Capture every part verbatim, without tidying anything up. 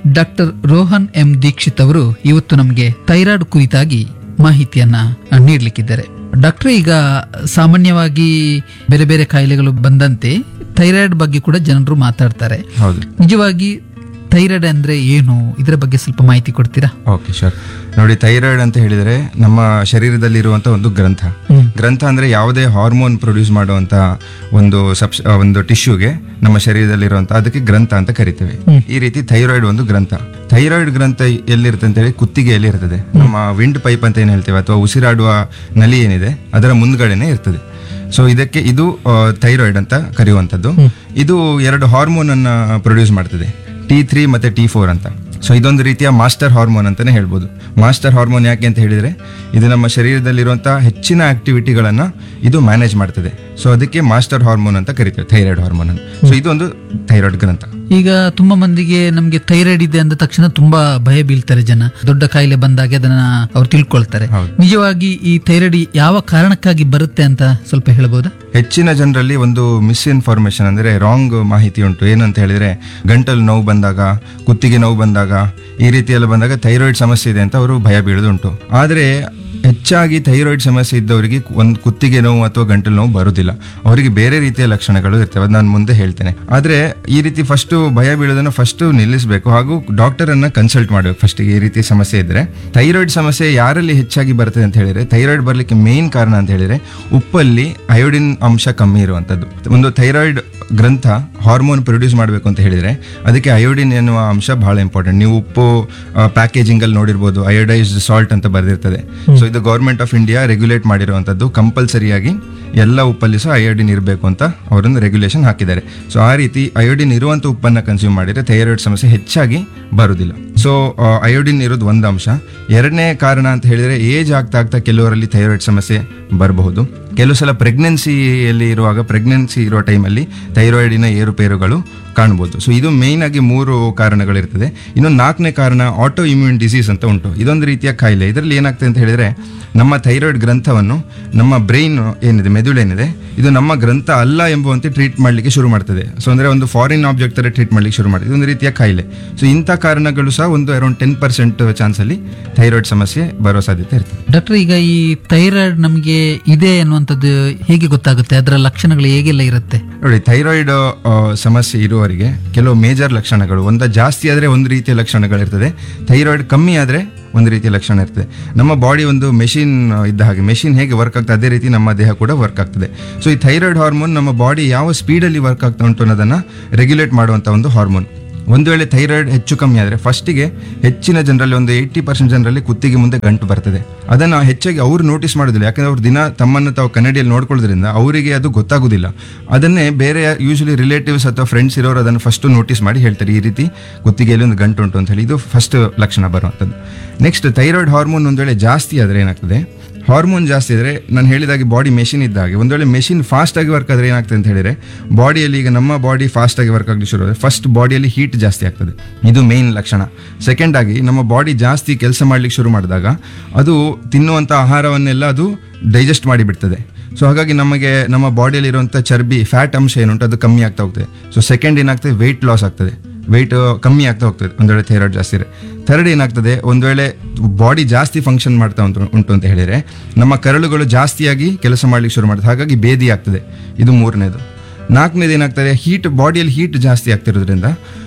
Doctor Rohan M Dixit ಅವರು ಇವತ್ತು ನಮಗೆ ಥೈರಾಯ್ಡ್ ಕುರಿತಾಗಿ ಮಾಹಿತಿಯನ್ನ ನೀಡಲಿಕ್ಕಿದ್ದಾರೆ. ಡಾಕ್ಟರ್, ಈಗ ಸಾಮಾನ್ಯವಾಗಿ ಬೇರೆ ಬೇರೆ ಕಾಯಿಲೆಗಳು ಬಂದಂತೆ ಥೈರಾಯ್ಡ್ ಬಗ್ಗೆ ಕೂಡ ಜನರು ಮಾತಾಡ್ತಾರೆ. ಹೌದು. ನಿಜವಾಗಿ ಥೈರಾಯ್ಡ್ ಅಂದ್ರೆ ಏನು, ಇದರ ಬಗ್ಗೆ ಸ್ವಲ್ಪ ಮಾಹಿತಿ ಕೊಡ್ತೀರಾ? Okay, sure. ನೋಡಿ, ಥೈರಾಯ್ಡ್ ಅಂತ ಹೇಳಿದ್ರೆ ನಮ್ಮ ಶರೀರದಲ್ಲಿ ಇರುವಂತ ಒಂದು ಗ್ರಂಥ. ಗ್ರಂಥ ಅಂದ್ರೆ ಯಾವುದೇ ಹಾರ್ಮೋನ್ ಪ್ರೊಡ್ಯೂಸ್ ಮಾಡುವಂತ ಒಂದು ಸಬ್ಸ್ ಒಂದು ಟಿಶ್ಯೂಗೆ ನಮ್ಮ ಶರೀರದಲ್ಲಿರುವಂತ ಅದಕ್ಕೆ ಗ್ರಂಥ ಅಂತ ಕರಿತೇವೆ. ಈ ರೀತಿ ಥೈರಾಯ್ಡ್ ಒಂದು ಗ್ರಂಥ. ಥೈರಾಯ್ಡ್ ಗ್ರಂಥ ಎಲ್ಲಿರುತ್ತೆ ಅಂತ ಹೇಳಿ ಕುತ್ತಿಗೆಯಲ್ಲಿ ಇರ್ತದೆ. ನಮ್ಮ ವಿಂಡ್ ಪೈಪ್ ಅಂತ ಏನ್ ಹೇಳ್ತೇವೆ ಅಥವಾ ಉಸಿರಾಡುವ ನಲಿ ಏನಿದೆ ಅದರ ಮುಂದ್ಗಡೆನೆ ಇರ್ತದೆ. ಸೊ ಇದಕ್ಕೆ ಇದು ಥೈರಾಯ್ಡ್ ಅಂತ ಕರೆಯುವಂಥದ್ದು. ಇದು ಎರಡು ಹಾರ್ಮೋನ್ ಅನ್ನ ಪ್ರೊಡ್ಯೂಸ್ ಮಾಡ್ತದೆ, ಟಿ ತ್ರೀ ಮತ್ತೆ ಟಿ ಫೋರ್ ಅಂತ. ಸೊ ಇದೊಂದು ರೀತಿಯ ಮಾಸ್ಟರ್ ಹಾರ್ಮೋನ್ ಅಂತಾನೆ ಹೇಳ್ಬೋದು. ಮಾಸ್ಟರ್ ಹಾರ್ಮೋನ್ ಯಾಕೆ ಅಂತ ಹೇಳಿದ್ರೆ ಇದು ನಮ್ಮ ಶರೀರದಲ್ಲಿರುವಂತಹ ಹೆಚ್ಚಿನ ಆಕ್ಟಿವಿಟಿಗಳನ್ನ ಇದು ಮ್ಯಾನೇಜ್ ಮಾಡ್ತದೆ. ಸೊ ಅದಕ್ಕೆ ಮಾಸ್ಟರ್ ಹಾರ್ಮೋನ್ ಅಂತ ಕರಿತೇವೆ, ಥೈರಾಯ್ಡ್ ಹಾರ್ಮೋನ್ ಅನ್ನು. ಸೊ ಇದು ಒಂದು ಥೈರಾಯ್ಡ್ ಗ್ರಂಥ. ಈಗ ತುಂಬಾ ಮಂದಿಗೆ ನಮ್ಗೆ ಥೈರಾಯ್ಡ್ ಇದೆ ಅಂದ ತಕ್ಷಣ ತುಂಬಾ ಭಯ ಬೀಳ್ತಾರೆ ಜನ. ದೊಡ್ಡ ಕಾಯಿಲೆ ಬಂದಾಗ ಅದನ್ನ ಅವ್ರು ತಿಳ್ಕೊಳ್ತಾರೆ. ನಿಜವಾಗಿ ಈ ಥೈರಾಯ್ಡ್ ಯಾವ ಕಾರಣಕ್ಕಾಗಿ ಬರುತ್ತೆ ಅಂತ ಸ್ವಲ್ಪ ಹೇಳ್ಬೋದಾ? ಹೆಚ್ಚಿನ ಜನರಲ್ಲಿ ಒಂದು ಮಿಸ್ಇನ್ಫಾರ್ಮೇಶನ್ ಅಂದ್ರೆ ರಾಂಗ್ ಮಾಹಿತಿ ಉಂಟು. ಏನಂತ ಹೇಳಿದ್ರೆ ಗಂಟಲು ನೋವು ಬಂದಾಗ, ಕುತ್ತಿಗೆ ನೋವು ಬಂದಾಗ, ಈ ರೀತಿಯೆಲ್ಲ ಬಂದಾಗ ಥೈರಾಯ್ಡ್ ಸಮಸ್ಯೆ ಇದೆ ಅಂತ ಅವರು ಭಯ ಬೀಳೋದುಂಟು. ಆದ್ರೆ ಹೆಚ್ಚಾಗಿ ಥೈರಾಯ್ಡ್ ಸಮಸ್ಯೆ ಇದ್ದವರಿಗೆ ಒಂದು ಕುತ್ತಿಗೆ ನೋವು ಅಥವಾ ಗಂಟಲು ನೋವು ಬರುವುದಿಲ್ಲ. ಅವರಿಗೆ ಬೇರೆ ರೀತಿಯ ಲಕ್ಷಣಗಳು ಇರ್ತವೆ, ಅದು ನಾನು ಮುಂದೆ ಹೇಳ್ತೇನೆ. ಆದ್ರೆ ಈ ರೀತಿ ಫಸ್ಟ್ ಭಯ ಬೀಳೋದನ್ನ ಫಸ್ಟ್ ನಿಲ್ಲಿಸಬೇಕು, ಹಾಗೂ ಡಾಕ್ಟರ್ ಅನ್ನ ಕನ್ಸಲ್ಟ್ ಮಾಡಬೇಕು ಫಸ್ಟ್. ಈ ರೀತಿ ಸಮಸ್ಯೆ ಇದ್ರೆ ಥೈರಾಯ್ಡ್ ಸಮಸ್ಯೆ ಯಾರಲ್ಲಿ ಹೆಚ್ಚಾಗಿ ಬರ್ತದೆ ಅಂತ ಹೇಳಿದ್ರೆ, ಥೈರಾಯ್ಡ್ ಬರ್ಲಿಕ್ಕೆ ಮೇನ್ ಕಾರಣ ಅಂತ ಹೇಳಿದ್ರೆ ಉಪ್ಪಲ್ಲಿ ಅಯೋಡಿನ್ ಅಂಶ ಕಮ್ಮಿ ಇರುವಂತದ್ದು. ಒಂದು ಥೈರಾಯ್ಡ್ ಗ್ರಂಥ ಹಾರ್ಮೋನ್ ಪ್ರೊಡ್ಯೂಸ್ ಮಾಡಬೇಕು ಅಂತ ಹೇಳಿದ್ರೆ ಅದಕ್ಕೆ ಅಯೋಡಿನ್ ಎನ್ನುವ ಅಂಶ ಬಹಳ ಇಂಪಾರ್ಟೆಂಟ್. ನೀವು ಉಪ್ಪು ಪ್ಯಾಕೇಜಿಂಗ್ ಅಲ್ಲಿ ನೋಡಿರ್ಬೋದು, ಅಯೋಡೈಸ್ಡ್ ಸಾಲ್ಟ್ ಅಂತ ಬರೆದಿರ್ತದೆ. ಸೊ ಇದು ಗೌರ್ಮೆಂಟ್ ಆಫ್ ಇಂಡಿಯಾ ರೆಗ್ಯುಲೇಟ್ ಮಾಡಿರುವಂತದ್ದು. ಕಂಪಲ್ಸರಿಯಾಗಿ ಎಲ್ಲ ಉಪ್ಪಲ್ಲಿ ಸಹ ಅಯೋಡಿನ್ ಇರಬೇಕು ಅಂತ ಅವರೊಂದು ರೆಗ್ಯುಲೇಷನ್ ಹಾಕಿದ್ದಾರೆ. ಸೊ ಆ ರೀತಿ ಅಯೋಡಿನ್ ಇರುವಂತ ಉಪ್ಪನ್ನ ಕನ್ಸ್ಯೂಮ್ ಮಾಡಿದ್ರೆ ಥೈರಾಯ್ಡ್ ಸಮಸ್ಯೆ ಹೆಚ್ಚಾಗಿ ಬರುವುದಿಲ್ಲ. ಸೊ ಅಯೋಡಿನ್ ಇರೋದು ಒಂದು ಅಂಶ. ಎರಡನೇ ಕಾರಣ ಅಂತ ಹೇಳಿದ್ರೆ ಏಜ್ ಆಗ್ತಾ ಆಗ್ತಾ ಕೆಲವರಲ್ಲಿ ಥೈರಾಯ್ಡ್ ಸಮಸ್ಯೆ ಬರಬಹುದು. ಕೆಲವು ಸಲ ಪ್ರೆಗ್ನೆನ್ಸಿಯಲ್ಲಿ ಇರುವಾಗ, ಪ್ರೆಗ್ನೆನ್ಸಿ ಇರುವ ಟೈಮಲ್ಲಿ ಥೈರಾಯ್ಡಿನ ಏರುಪೇರುಗಳು ಕಾಣಬಹುದು. ಸೊ ಇದು ಮೇನ್ ಆಗಿ ಮೂರು ಕಾರಣಗಳಿರ್ತದೆ. ಇನ್ನೊಂದು ನಾಲ್ಕನೇ ಕಾರಣ ಆಟೋ ಇಮ್ಯೂನ್ ಡಿಸೀಸ್ ಅಂತ ಉಂಟು. ಇದೊಂದು ರೀತಿಯ ಕಾಯಿಲೆ. ಇದರಲ್ಲಿ ಏನಾಗ್ತದೆ ಅಂತ ಹೇಳಿದ್ರೆ ನಮ್ಮ ಥೈರಾಯ್ಡ್ ಗ್ರಂಥವನ್ನು ನಮ್ಮ ಬ್ರೈನ್ ಏನಿದೆ, ಮೆದುಳು ಏನಿದೆ, ಇದು ನಮ್ಮ ಗ್ರಂಥ ಅಲ್ಲ ಎಂಬುವಂತೆ ಟ್ರೀಟ್ ಮಾಡಲಿಕ್ಕೆ ಶುರು ಮಾಡ್ತದೆ. ಸೊ ಅಂದ್ರೆ ಒಂದು ಫಾರಿನ್ ಆಬ್ಜೆಕ್ಟ್ ತರ ಟ್ರೀಟ್ ಮಾಡ್ಲಿಕ್ಕೆ ಶುರು ಮಾಡ್ತದೆ. ಇದೊಂದು ರೀತಿಯ ಕಾಯಿಲೆ. ಸೊ ಇಂಥ ಕಾರಣಗಳು ಸಹ ಒಂದು ಅರೌಂಡ್ ಟೆನ್ ಪರ್ಸೆಂಟ್ ಚಾನ್ಸ್ ಅಲ್ಲಿ ಥೈರಾಯ್ಡ್ ಸಮಸ್ಯೆ ಬರೋ ಸಾಧ್ಯತೆ ಇರ್ತದೆ. ಡಾಕ್ಟರ್, ಈಗ ಈ ಥೈರಾಯ್ಡ್ ನಮಗೆ ಇದೆ ಅನ್ನುವಂಥದ್ದು ಹೇಗೆ ಗೊತ್ತಾಗುತ್ತೆ? ಅದರ ಲಕ್ಷಣಗಳು ಹೇಗೆಲ್ಲ ಇರುತ್ತೆ? ನೋಡಿ, ಥೈರಾಯ್ಡ್ ಸಮಸ್ಯೆ ಇರುವವರಿಗೆ ಕೆಲವು ಮೇಜರ್ ಲಕ್ಷಣಗಳು, ಒಂದ ಜಾಸ್ತಿ ಆದ್ರೆ ಒಂದು ರೀತಿಯ ಲಕ್ಷಣಗಳಿರ್ತದೆ, ಥೈರಾಯ್ಡ್ ಕಮ್ಮಿ ಆದ್ರೆ ಒಂದು ರೀತಿಯ ಲಕ್ಷಣ ಇರ್ತದೆ. ನಮ್ಮ ಬಾಡಿ ಒಂದು ಮೆಷಿನ್ ಇದ್ದ ಹಾಗೆ, ಮೆಷಿನ್ ಹೇಗೆ ವರ್ಕ್ ಆಗ್ತದೆ ಅದೇ ರೀತಿ ನಮ್ಮ ದೇಹ ಕೂಡ ವರ್ಕ್ ಆಗ್ತದೆ. ಸೊ ಈ ಥೈರಾಯ್ಡ್ ಹಾರ್ಮೋನ್ ನಮ್ಮ ಬಾಡಿ ಯಾವ ಸ್ಪೀಡಲ್ಲಿ ವರ್ಕ್ ಆಗ್ತಾ ಉಂಟು ಅನ್ನೋದನ್ನ ರೆಗ್ಯುಲೇಟ್ ಮಾಡುವಂತ ಒಂದು ಹಾರ್ಮೋನ್. ಒಂದು ವೇಳೆ ಥೈರಾಯ್ಡ್ ಹೆಚ್ಚು ಕಮ್ಮಿ ಆದರೆ ಫಸ್ಟಿಗೆ ಹೆಚ್ಚಿನ ಜನರಲ್ಲಿ ಒಂದು ಏಯ್ಟಿ ಪರ್ಸೆಂಟ್ ಜನರಲ್ಲಿ ಕುತ್ತಿಗೆ ಮುಂದೆ ಗಂಟು ಬರ್ತದೆ. ಅದನ್ನು ಹೆಚ್ಚಾಗಿ ಅವರು ನೋಟಿಸ್ ಮಾಡೋದಿಲ್ಲ, ಯಾಕಂದ್ರೆ ಅವ್ರು ದಿನ ತಮ್ಮನ್ನು ತಾವು ಕನ್ನಡಿಯಲ್ಲಿ ನೋಡ್ಕೊಳ್ಳೋದ್ರಿಂದ ಅವರಿಗೆ ಅದು ಗೊತ್ತಾಗೋದಿಲ್ಲ. ಅದನ್ನೇ ಬೇರೆ ಯೂಶಲಿ ರಿಲೇಟಿವ್ಸ್ ಅಥವಾ ಫ್ರೆಂಡ್ಸ್ ಇರೋರು ಅದನ್ನು ಫಸ್ಟ್ ನೋಟಿಸ್ ಮಾಡಿ ಹೇಳ್ತಾರೆ, ಈ ರೀತಿ ಕುತ್ತಿಗೆಯಲ್ಲಿ ಒಂದು ಗಂಟು ಉಂಟು ಅಂತ ಹೇಳಿ. ಇದು ಫಸ್ಟ್ ಲಕ್ಷಣ ಬರುವಂಥದ್ದು. ನೆಕ್ಸ್ಟ್, ಥೈರಾಯ್ಡ್ ಹಾರ್ಮೋನ್ ಒಂದು ವೇಳೆ ಜಾಸ್ತಿ ಆದರೆ ಏನಾಗ್ತದೆ, ಹಾರ್ಮೋನ್ ಜಾಸ್ತಿ ಇದ್ರೆ ನಾನು ಹೇಳಿದಾಗೆ ಬಾಡಿ ಮೆಷಿನ್ ಇದ್ದಾಗೆ, ಒಂದು ವೇಳೆ ಮೆಷಿನ್ ಫಾಸ್ಟ್ ಆಗಿ ವರ್ಕ್ ಆದ್ರೆ ಏನಾಗ್ತದೆ ಅಂತ ಹೇಳಿದ್ರೆ ಬಾಡಿಯಲ್ಲಿ, ಈಗ ನಮ್ಮ ಬಾಡಿ ಫಾಸ್ಟ್ ಆಗಿ ವರ್ಕ್ ಆಗಲಿ ಶುರು ಆದ್ರೆ ಫಸ್ಟ್ ಬಾಡಿಯಲ್ಲಿ ಹೀಟ್ ಜಾಸ್ತಿ ಆಗ್ತದೆ. ಇದು ಮೇನ್ ಲಕ್ಷಣ. ಸೆಕೆಂಡ್ ಆಗಿ ನಮ್ಮ ಬಾಡಿ ಜಾಸ್ತಿ ಕೆಲಸ ಮಾಡ್ಲಿಕ್ಕೆ ಶುರು ಮಾಡಿದಾಗ ಅದು ತಿನ್ನುವಂಥ ಆಹಾರವನ್ನೆಲ್ಲ ಅದು ಡೈಜೆಸ್ಟ್ ಮಾಡಿಬಿಡ್ತದೆ. ಸೊ ಹಾಗಾಗಿ ನಮಗೆ ನಮ್ಮ ಬಾಡಿಯಲ್ಲಿ ಇರುವಂಥ ಚರ್ಬಿ, ಫ್ಯಾಟ್ ಅಂಶ ಏನುಂಟು ಅದು ಕಮ್ಮಿ ಆಗ್ತಾ ಹೋಗ್ತದೆ. ಸೊ ಸೆಕೆಂಡ್ ಏನಾಗ್ತದೆ, ವೆಯ್ಟ್ ಲಾಸ್ ಆಗ್ತದೆ, ವೆಯ್ಟ್ ಕಮ್ಮಿ ಆಗ್ತಾ ಹೋಗ್ತದೆ ಒಂದು ವೇಳೆ ಥೈರಾಯ್ಡ್ ಜಾಸ್ತಿ ಇದೆ. ಥರ್ಡ್ ಏನಾಗ್ತದೆ, ಒಂದು ವೇಳೆ ಬಾಡಿ ಜಾಸ್ತಿ ಫಂಕ್ಷನ್ ಮಾಡ್ತಾ ಉಂಟು ಉಂಟು ಅಂತ ಹೇಳಿದರೆ ನಮ್ಮ ಕರಳುಗಳು ಜಾಸ್ತಿಯಾಗಿ ಕೆಲಸ ಮಾಡ್ಲಿಕ್ಕೆ ಶುರು ಮಾಡ್ತದೆ, ಹಾಗಾಗಿ ಬೇದಿ ಆಗ್ತದೆ. ಇದು ಮೂರನೇದು. ನಾಲ್ಕನೇದು ಏನಾಗ್ತದೆ, ಹೀಟ್, ಬಾಡಿಯಲ್ಲಿ ಹೀಟ್ ಜಾಸ್ತಿ ಆಗ್ತಿರೋದ್ರಿಂದ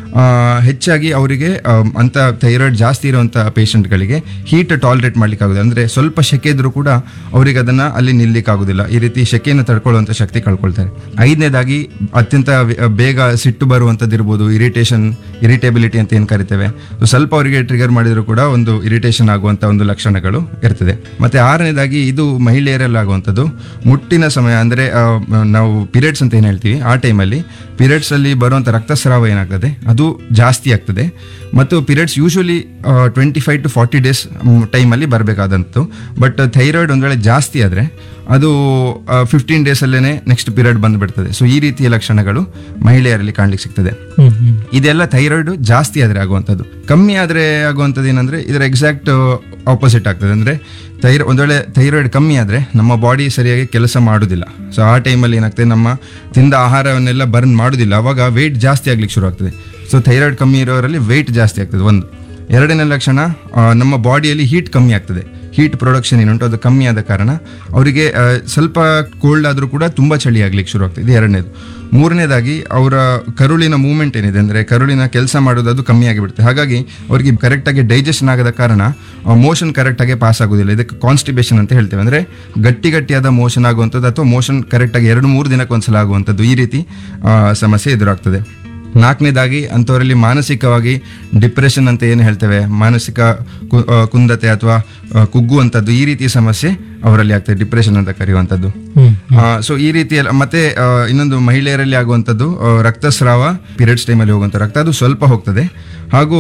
ಹೆಚ್ಚಾಗಿ ಅವರಿಗೆ ಅಂತ ಥೈರಾಯ್ಡ್ ಜಾಸ್ತಿ ಇರುವಂಥ ಪೇಷಂಟ್ಗಳಿಗೆ ಹೀಟ್ ಟಾಲರೇಟ್ ಮಾಡ್ಲಿಕ್ಕೆ ಆಗೋದಿಲ್ಲ. ಅಂದರೆ ಸ್ವಲ್ಪ ಶೆಕೆ ಇದ್ರೂ ಕೂಡ ಅವರಿಗೆ ಅದನ್ನು ಅಲ್ಲಿ ನಿಲ್ಲಿಕ್ಕೆ ಆಗೋದಿಲ್ಲ. ಈ ರೀತಿ ಶೆಕೆಯನ್ನು ತಡ್ಕೊಳ್ಳುವಂಥ ಶಕ್ತಿ ಕಳ್ಕೊಳ್ತಾರೆ. ಐದನೇದಾಗಿ ಅತ್ಯಂತ ಬೇಗ ಸಿಟ್ಟು ಬರುವಂಥದ್ದು ಇರ್ಬೋದು, ಇರಿಟೇಷನ್, ಇರಿಟೇಬಿಲಿಟಿ ಅಂತ ಏನು ಕರಿತೇವೆ. ಸೊ ಸ್ವಲ್ಪ ಅವರಿಗೆ ಟ್ರಿಗರ್ ಮಾಡಿದರೂ ಕೂಡ ಒಂದು ಇರಿಟೇಷನ್ ಆಗುವಂಥ ಒಂದು ಲಕ್ಷಣಗಳು ಇರ್ತದೆ. ಮತ್ತು ಆರನೇದಾಗಿ ಇದು ಮಹಿಳೆಯರಲ್ಲಿ ಆಗುವಂಥದ್ದು ಮುಟ್ಟಿನ ಸಮಯ, ಅಂದರೆ ನಾವು ಪೀರಿಯಡ್ಸ್ ಅಂತ ಏನು ಹೇಳ್ತೀವಿ, ಆ ಟೈಮಲ್ಲಿ ಪೀರಿಯಡ್ಸಲ್ಲಿ ಬರುವಂಥ ರಕ್ತಸ್ರಾವ ಏನಾಗ್ತದೆ ಅದು ಜಾಸ್ತಿ ಆಗ್ತದೆ. ಮತ್ತು periods usually twenty five to forty days ಟೈಮಲ್ಲಿ ಬರಬೇಕಾದಂತು. ಬಟ್ ಥೈರಾಯ್ಡ್ ಒಂದು ವೇಳೆ ಜಾಸ್ತಿ ಆದರೆ ಅದು ಫಿಫ್ಟೀನ್ ಡೇಸ್ ಅಲ್ಲೇನೆ ನೆಕ್ಸ್ಟ್ ಪೀರಿಯಡ್ ಬಂದ್ಬಿಡ್ತದೆ. ಸೊ ಈ ರೀತಿಯ ಲಕ್ಷಣಗಳು ಮಹಿಳೆಯರಲ್ಲಿ ಕಾಣ್ಲಿಕ್ಕೆ ಸಿಗ್ತದೆ. ಇದೆಲ್ಲ ಥೈರಾಯ್ಡ್ ಜಾಸ್ತಿ ಆದ್ರೆ ಆಗುವಂಥದ್ದು. ಕಮ್ಮಿ ಆದ್ರೆ ಆಗುವಂಥದ್ದು ಏನಂದ್ರೆ ಇದರ ಎಕ್ಸಾಕ್ಟ್ ಆಪೋಸಿಟ್ ಆಗ್ತದೆ. ಅಂದ್ರೆ ಥೈರ ಒಂದ್ ವೇಳೆ ಥೈರಾಯ್ಡ್ ಕಮ್ಮಿ ಆದ್ರೆ ನಮ್ಮ ಬಾಡಿ ಸರಿಯಾಗಿ ಕೆಲಸ ಮಾಡುದಿಲ್ಲ. ಸೊ ಆ ಟೈಮಲ್ಲಿ ಏನಾಗ್ತದೆ, ನಮ್ಮ ತಿಂದ ಆಹಾರವನ್ನೆಲ್ಲ ಬರ್ನ್ ಮಾಡುದಿಲ್ಲ, ಅವಾಗ ವೆಯ್ಟ್ ಜಾಸ್ತಿ ಆಗ್ಲಿಕ್ಕೆ ಶುರು ಆಗ್ತದೆ. ಸೊ ಥೈರಾಯ್ಡ್ ಕಮ್ಮಿ ಇರೋರಲ್ಲಿ ವೆಯ್ಟ್ ಜಾಸ್ತಿ ಆಗ್ತದೆ ಒಂದು. ಎರಡನೇ ಲಕ್ಷಣ, ನಮ್ಮ ಬಾಡಿಯಲ್ಲಿ ಹೀಟ್ ಕಮ್ಮಿ ಆಗ್ತದೆ. ಹೀಟ್ ಪ್ರೊಡಕ್ಷನ್ ಏನುಂಟು ಅದು ಕಮ್ಮಿ ಆದ ಕಾರಣ ಅವರಿಗೆ ಸ್ವಲ್ಪ ಕೋಲ್ಡ್ ಆದರೂ ಕೂಡ ತುಂಬ ಚಳಿ ಆಗ್ಲಿಕ್ಕೆ ಶುರು ಆಗ್ತದೆ. ಇದು ಎರಡನೇದು. ಮೂರನೇದಾಗಿ ಅವರ ಕರುಳಿನ ಮೂವ್ಮೆಂಟ್ ಏನಿದೆ, ಅಂದರೆ ಕರುಳಿನ ಕೆಲಸ ಮಾಡೋದು ಅದು ಕಮ್ಮಿ ಆಗಿಬಿಡುತ್ತೆ. ಹಾಗಾಗಿ ಅವರಿಗೆ ಕರೆಕ್ಟಾಗಿ ಡೈಜೆಷನ್ ಆಗದ ಕಾರಣ ಮೋಷನ್ ಕರೆಕ್ಟಾಗಿ ಪಾಸ್ ಆಗೋದಿಲ್ಲ. ಇದಕ್ಕೆ ಕಾನ್ಸ್ಟಿಬೇಷನ್ ಅಂತ ಹೇಳ್ತೇವೆ. ಅಂದರೆ ಗಟ್ಟಿ ಗಟ್ಟಿಯಾದ ಮೋಷನ್ ಆಗುವಂಥದ್ದು ಅಥವಾ ಮೋಷನ್ ಕರೆಕ್ಟಾಗಿ ಎರಡು ಮೂರು ದಿನಕ್ಕೆ ಒಂದ್ಸಲ ಆಗುವಂಥದ್ದು, ಈ ರೀತಿ ಸಮಸ್ಯೆ ಎದುರಾಗ್ತದೆ. ನಾಲ್ಕನೇದಾಗಿ ಅಂಥವರಲ್ಲಿ ಮಾನಸಿಕವಾಗಿ ಡಿಪ್ರೆಷನ್ ಅಂತ ಏನು ಹೇಳ್ತೇವೆ, ಮಾನಸಿಕ ಕುಂದತೆ ಅಥವಾ ಕುಗ್ಗುವಂಥದ್ದು, ಈ ರೀತಿಯ ಸಮಸ್ಯೆ ಅವರಲ್ಲಿ ಆಗ್ತದೆ, ಡಿಪ್ರೆಷನ್ ಅಂತ ಕರೆಯುವಂಥದ್ದು. ಸೊ ಈ ರೀತಿಯಲ್ಲಿ ಮತ್ತೆ ಇನ್ನೊಂದು ಮಹಿಳೆಯರಲ್ಲಿ ಆಗುವಂಥದ್ದು ರಕ್ತಸ್ರಾವ ಪೀರಿಯಡ್ಸ್ ಟೈಮಲ್ಲಿ ಹೋಗುವಂಥ ರಕ್ತ, ಅದು ಸ್ವಲ್ಪ ಹೋಗ್ತದೆ. ಹಾಗೂ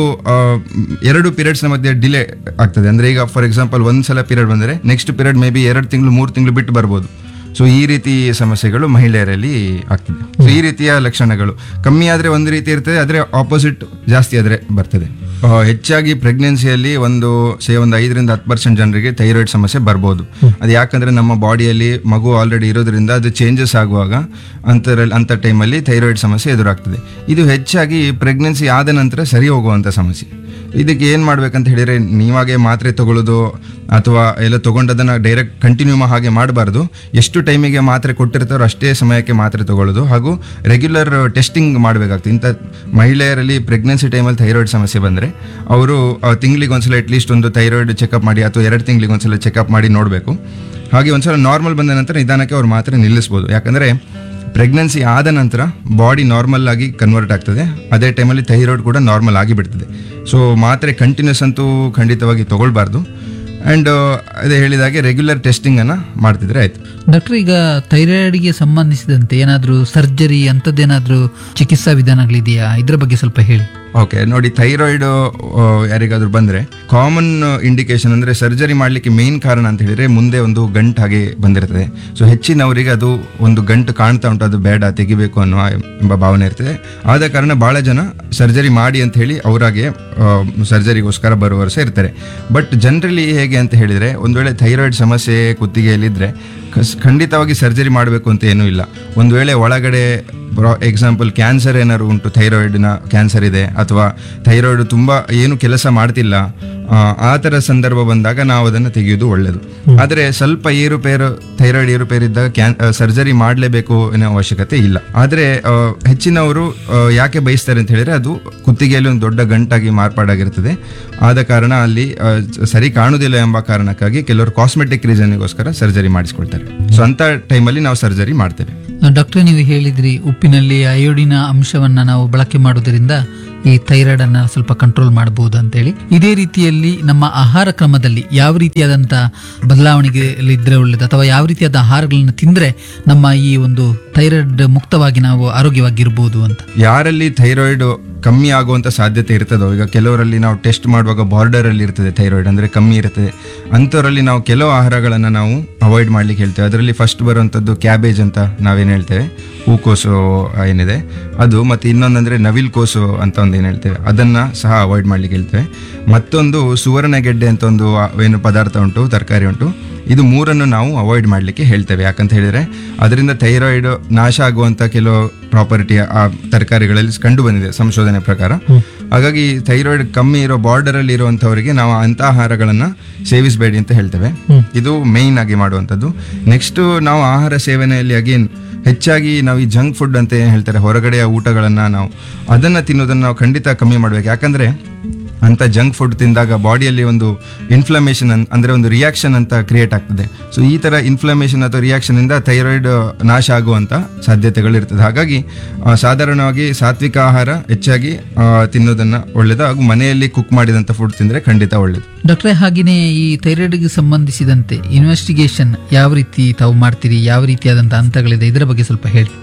ಎರಡು ಪೀರಿಯಡ್ಸ್ನ ಮಧ್ಯೆ ಡಿಲೇ ಆಗ್ತದೆ. ಅಂದರೆ ಈಗ ಫಾರ್ ಎಕ್ಸಾಂಪಲ್ ಒಂದು ಸಲ ಪೀರಿಯಡ್ ಬಂದರೆ ನೆಕ್ಸ್ಟ್ ಪೀರಿಯಡ್ ಮೇ ಬಿ ಎರಡು ತಿಂಗಳು ಮೂರು ತಿಂಗಳು ಬಿಟ್ಟು ಬರ್ಬೋದು. ಸೊ ಈ ರೀತಿ ಸಮಸ್ಯೆಗಳು ಮಹಿಳೆಯರಲ್ಲಿ ಆಗ್ತದೆ. ಸೊ ಈ ರೀತಿಯ ಲಕ್ಷಣಗಳು ಕಮ್ಮಿ ಆದರೆ ಒಂದು ರೀತಿ ಇರ್ತದೆ, ಆದರೆ ಆಪೋಸಿಟ್ ಜಾಸ್ತಿ ಆದರೆ ಬರ್ತದೆ. ಹೆಚ್ಚಾಗಿ ಪ್ರೆಗ್ನೆನ್ಸಿಯಲ್ಲಿ ಒಂದು ಸೇ ಒಂದು ಐದರಿಂದ ಹತ್ತು ಪರ್ಸೆಂಟ್ ಜನರಿಗೆ ಥೈರಾಯ್ಡ್ ಸಮಸ್ಯೆ ಬರ್ಬೋದು. ಅದು ಯಾಕಂದರೆ ನಮ್ಮ ಬಾಡಿಯಲ್ಲಿ ಮಗು ಆಲ್ರೆಡಿ ಇರೋದ್ರಿಂದ ಅದು ಚೇಂಜಸ್ ಆಗುವಾಗ ಅಂಥರಲ್ಲಿ ಅಂಥ ಟೈಮಲ್ಲಿ ಥೈರಾಯ್ಡ್ ಸಮಸ್ಯೆ ಎದುರಾಗ್ತದೆ. ಇದು ಹೆಚ್ಚಾಗಿ ಪ್ರೆಗ್ನೆನ್ಸಿ ಆದ ನಂತರ ಸರಿ ಹೋಗುವಂಥ ಸಮಸ್ಯೆ. ಇದಕ್ಕೆ ಏನು ಮಾಡ್ಬೇಕಂತ ಹೇಳಿದರೆ, ನೀವಾಗೆ ಮಾತ್ರೆ ತಗೊಳ್ಳೋದು ಅಥವಾ ಎಲ್ಲ ತೊಗೊಂಡದನ್ನು ಡೈರೆಕ್ಟ್ ಕಂಟಿನ್ಯೂ ಹಾಗೆ ಮಾಡಬಾರ್ದು. ಎಷ್ಟು ಟೈಮಿಗೆ ಮಾತ್ರೆ ಕೊಟ್ಟಿರ್ತಾರೋ ಅಷ್ಟೇ ಸಮಯಕ್ಕೆ ಮಾತ್ರೆ ತಗೊಳ್ಳೋದು, ಹಾಗೂ ರೆಗ್ಯುಲರ್ ಟೆಸ್ಟಿಂಗ್ ಮಾಡಬೇಕಾಗ್ತದೆ. ಇಂಥ ಮಹಿಳೆಯರಲ್ಲಿ ಪ್ರೆಗ್ನೆನ್ಸಿ ಟೈಮಲ್ಲಿ ಥೈರಾಯ್ಡ್ ಸಮಸ್ಯೆ ಬಂದರೆ ಅವರು ತಿಂಗಳಿಗೆ ಒಂದ್ಸಲ ಅಟ್ಲೀಸ್ಟ್ ಒಂದು ಥೈರಾಯ್ಡ್ ಚೆಕಪ್ ಮಾಡಿ ಅಥವಾ ಎರಡು ತಿಂಗಳಿಗೆ ಒಂದ್ಸಲ ಚೆಕಪ್ ಮಾಡಿ ನೋಡಬೇಕು. ಹಾಗೆ ಒಂದ್ಸಲ ನಾರ್ಮಲ್ ಬಂದ ನಂತರ ನಿಧಾನಕ್ಕೆ ಅವ್ರು ಮಾತ್ರೆ ನಿಲ್ಲಿಸ್ಬೋದು. ಯಾಕಂದರೆ ಪ್ರೆಗ್ನೆನ್ಸಿ ಆದ ನಂತರ ಬಾಡಿ ನಾರ್ಮಲ್ ಆಗಿ ಕನ್ವರ್ಟ್ ಆಗ್ತದೆ, ಅದೇ ಟೈಮಲ್ಲಿ ಥೈರಾಯ್ಡ್ ಕೂಡ ನಾರ್ಮಲ್ ಆಗಿ ಬಿಡ್ತದೆ. ಸೊ ಮಾತ್ರೆ ಕಂಟಿನ್ಯೂಸ್ ಅಂತೂ ಖಂಡಿತವಾಗಿ ತಗೊಳ್ಬಾರ್ದು. ಆ್ಯಂಡ್ ಅದೇ ಹೇಳಿದಾಗೆ ರೆಗ್ಯುಲರ್ ಟೆಸ್ಟಿಂಗನ್ನು ಮಾಡ್ತಿದ್ರೆ ಆಯಿತು. ಡಾಕ್ಟರ್, ಈಗ ಥೈರಾಯ್ಡ್ಗೆ ಸಂಬಂಧಿಸಿದಂತೆ ಏನಾದರೂ ಸರ್ಜರಿ ಅಂಥದ್ದೇನಾದರೂ ಚಿಕಿತ್ಸಾ ವಿಧಾನಗಳಿದೆಯಾ? ಇದ್ರ ಬಗ್ಗೆ ಸ್ವಲ್ಪ ಹೇಳಿ. ಓಕೆ, ನೋಡಿ, ಥೈರಾಯ್ಡ್ ಯಾರಿಗಾದ್ರೂ ಬಂದರೆ ಕಾಮನ್ ಇಂಡಿಕೇಶನ್ ಅಂದರೆ ಸರ್ಜರಿ ಮಾಡಲಿಕ್ಕೆ ಮೇನ್ ಕಾರಣ ಅಂತ ಹೇಳಿದರೆ ಮುಂದೆ ಒಂದು ಗಂಟು ಹಾಗೆ ಬಂದಿರ್ತದೆ. ಸೊ ಹೆಚ್ಚಿನವರಿಗೆ ಅದು ಒಂದು ಗಂಟು ಕಾಣ್ತಾ ಉಂಟು, ಅದು ಬೇಡ ತೆಗಿಬೇಕು ಅನ್ನೋ ಎಂಬ ಭಾವನೆ ಇರ್ತದೆ. ಆದ ಕಾರಣ ಭಾಳ ಜನ ಸರ್ಜರಿ ಮಾಡಿ ಅಂತ ಹೇಳಿ ಅವರಾಗೆ ಸರ್ಜರಿಗೋಸ್ಕರ ಬರುವವರು ಸಹ ಇರ್ತಾರೆ. ಬಟ್ ಜನರಲಿ ಹೇಗೆ ಅಂತ ಹೇಳಿದರೆ, ಒಂದು ವೇಳೆ ಥೈರಾಯ್ಡ್ ಸಮಸ್ಯೆ ಕುತ್ತಿಗೆಯಲ್ಲಿದ್ದರೆ ಖಂಡಿತವಾಗಿ ಸರ್ಜರಿ ಮಾಡಬೇಕು ಅಂತ ಏನೂ ಇಲ್ಲ. ಒಂದು ವೇಳೆ ಒಳಗಡೆ ಎಕ್ಸಾಂಪಲ್ ಕ್ಯಾನ್ಸರ್ ಏನಾದ್ರು ಉಂಟು, ಥೈರಾಯ್ಡ್ನ ಕ್ಯಾನ್ಸರ್ ಇದೆ ಅಥವಾ ಥೈರಾಯ್ಡ್ ತುಂಬ ಏನು ಕೆಲಸ ಮಾಡ್ತಿಲ್ಲ, ಆ ಥರ ಸಂದರ್ಭ ಬಂದಾಗ ನಾವು ಅದನ್ನು ತೆಗೆಯೋದು ಒಳ್ಳೆಯದು. ಆದರೆ ಸ್ವಲ್ಪ ಏರುಪೇರು ಥೈರಾಯ್ಡ್ ಏರುಪೇರು ಇದ್ದಾಗ ಕ್ಯಾನ್ ಸರ್ಜರಿ ಮಾಡಲೇಬೇಕು ಅನ್ನೋ ಅವಶ್ಯಕತೆ ಇಲ್ಲ. ಆದರೆ ಹೆಚ್ಚಿನವರು ಯಾಕೆ ಬಯಸ್ತಾರೆ ಅಂತ ಹೇಳಿದರೆ, ಅದು ಕುತ್ತಿಗೆಯಲ್ಲಿ ಒಂದು ದೊಡ್ಡ ಗಂಟಾಗಿ ಮಾರ್ಪಾಡಾಗಿರ್ತದೆ. ಆದ ಕಾರಣ ಅಲ್ಲಿ ಸರಿ ಕಾಣುವುದಿಲ್ಲ ಎಂಬ ಕಾರಣಕ್ಕಾಗಿ ಕೆಲವರು ಕಾಸ್ಮೆಟಿಕ್ ರೀಸನ್ಗೋಸ್ಕರ ಸರ್ಜರಿ ಮಾಡಿಸ್ಕೊಳ್ತಾರೆ. ಸೊ ಅಂಥ ಟೈಮಲ್ಲಿ ನಾವು ಸರ್ಜರಿ ಮಾಡ್ತೇವೆ. ಡಾಕ್ಟರ್, ನೀವು ಹೇಳಿದ್ರಿ ಉಪ್ಪಿನಲ್ಲಿ ಅಯೋಡಿನ ಅಂಶವನ್ನ ನಾವು ಬಳಕೆ ಮಾಡೋದ್ರಿಂದ ಈ ಥೈರಾಯ್ಡ್ ಅನ್ನ ಸ್ವಲ್ಪ ಕಂಟ್ರೋಲ್ ಮಾಡಬಹುದು ಅಂತ ಹೇಳಿ. ಇದೇ ರೀತಿಯಲ್ಲಿ ನಮ್ಮ ಆಹಾರ ಕ್ರಮದಲ್ಲಿ ಯಾವ ರೀತಿಯಾದಂತಹ ಬದಲಾವಣೆಗಳಿದ್ರೆ ಒಳ್ಳೇದು, ಅಥವಾ ಯಾವ ರೀತಿಯಾದ ಆಹಾರಗಳನ್ನು ತಿಂದ್ರೆ ನಮ್ಮ ಈ ಒಂದು ಥೈರಾಯ್ಡ್ ಮುಕ್ತವಾಗಿ ನಾವು ಆರೋಗ್ಯವಾಗಿರ್ಬೋದು ಅಂತ? ಯಾರಲ್ಲಿ ಥೈರಾಯ್ಡ್ ಕಮ್ಮಿ ಆಗುವಂಥ ಸಾಧ್ಯತೆ ಇರ್ತದೋ, ಈಗ ಕೆಲವರಲ್ಲಿ ನಾವು ಟೆಸ್ಟ್ ಮಾಡುವಾಗ ಬಾರ್ಡರಲ್ಲಿ ಇರ್ತದೆ ಥೈರಾಯ್ಡ್, ಅಂದರೆ ಕಮ್ಮಿ ಇರ್ತದೆ, ಅಂಥವರಲ್ಲಿ ನಾವು ಕೆಲವು ಆಹಾರಗಳನ್ನು ನಾವು ಅವಾಯ್ಡ್ ಮಾಡ್ಲಿಕ್ಕೆ ಹೇಳ್ತೇವೆ. ಅದರಲ್ಲಿ ಫಸ್ಟ್ ಬರುವಂಥದ್ದು ಕ್ಯಾಬೇಜ್ ಅಂತ ನಾವೇನು ಹೇಳ್ತೇವೆ, ಹೂಕೋಸು ಏನಿದೆ ಅದು, ಮತ್ತು ಇನ್ನೊಂದಂದರೆ ನವಿಲ್ ಕೋಸು ಅಂತ ಒಂದು ಏನು ಹೇಳ್ತೇವೆ, ಅದನ್ನು ಸಹ ಅವಾಯ್ಡ್ ಮಾಡ್ಲಿಕ್ಕೆ ಹೇಳ್ತೇವೆ. ಮತ್ತೊಂದು ಸುವರ್ಣಗೆಡ್ಡೆ ಅಂತ ಒಂದು ಏನು ಪದಾರ್ಥ ಉಂಟು, ತರಕಾರಿ ಉಂಟು, ಇದು ಮೂರನ್ನು ನಾವು ಅವಾಯ್ಡ್ ಮಾಡಲಿಕ್ಕೆ ಹೇಳ್ತೇವೆ. ಯಾಕಂತ ಹೇಳಿದರೆ ಅದರಿಂದ ಥೈರಾಯ್ಡ್ ನಾಶ ಆಗುವಂಥ ಕೆಲವು ಪ್ರಾಪರ್ಟಿ ಆ ತರಕಾರಿಗಳಲ್ಲಿ ಕಂಡು ಬಂದಿದೆ ಸಂಶೋಧನೆ ಪ್ರಕಾರ. ಹಾಗಾಗಿ ಥೈರಾಯ್ಡ್ ಕಮ್ಮಿ ಇರೋ ಬಾರ್ಡರ್ ಅಲ್ಲಿ ಇರುವಂಥವರಿಗೆ ನಾವು ಅಂಥ ಆಹಾರಗಳನ್ನು ಸೇವಿಸಬೇಡಿ ಅಂತ ಹೇಳ್ತೇವೆ. ಇದು ಮೇಯ್ನ್ ಆಗಿ ಮಾಡುವಂಥದ್ದು. ನೆಕ್ಸ್ಟ್ ನಾವು ಆಹಾರ ಸೇವನೆಯಲ್ಲಿ ಅಗೇನ್ ಹೆಚ್ಚಾಗಿ ನಾವು ಈ ಜಂಕ್ ಫುಡ್ ಅಂತ ಏನು ಹೇಳ್ತಾರೆ, ಹೊರಗಡೆಯ ಊಟಗಳನ್ನು ನಾವು ಅದನ್ನು ತಿನ್ನೋದನ್ನು ನಾವು ಖಂಡಿತ ಕಮ್ಮಿ ಮಾಡಬೇಕು. ಯಾಕಂದರೆ ಅಂಥ ಜಂಕ್ ಫುಡ್ ತಿಂದಾಗ ಬಾಡಿಯಲ್ಲಿ ಒಂದು ಇನ್ಫ್ಲಮೇಷನ್ ಅಂದರೆ ಒಂದು ರಿಯಾಕ್ಷನ್ ಅಂತ ಕ್ರಿಯೇಟ್ ಆಗ್ತದೆ. ಸೊ ಈ ಥರ ಇನ್ಫ್ಲಮೇಷನ್ ಅಥವಾ ರಿಯಾಕ್ಷನಿಂದ ಥೈರಾಯ್ಡ್ ನಾಶ ಆಗುವಂಥ ಸಾಧ್ಯತೆಗಳಿರ್ತದೆ. ಹಾಗಾಗಿ ಸಾಧಾರಣವಾಗಿ ಸಾತ್ವಿಕ ಆಹಾರ ಹೆಚ್ಚಾಗಿ ತಿನ್ನೋದನ್ನು ಒಳ್ಳೆಯದು, ಹಾಗೂ ಮನೆಯಲ್ಲಿ ಕುಕ್ ಮಾಡಿದಂಥ ಫುಡ್ ತಿಂದರೆ ಖಂಡಿತ ಒಳ್ಳೆಯದು. ಡಾಕ್ಟ್ರೇ, ಹಾಗೆಯೇ ಈ ಥೈರಾಯ್ಡ್ಗೆ ಸಂಬಂಧಿಸಿದಂತೆ ಇನ್ವೆಸ್ಟಿಗೇಷನ್ ಯಾವ ರೀತಿ ತಾವು ಮಾಡ್ತೀರಿ, ಯಾವ ರೀತಿಯಾದಂಥ ಹಂತಗಳಿದೆ, ಇದರ ಬಗ್ಗೆ ಸ್ವಲ್ಪ ಹೇಳಿ.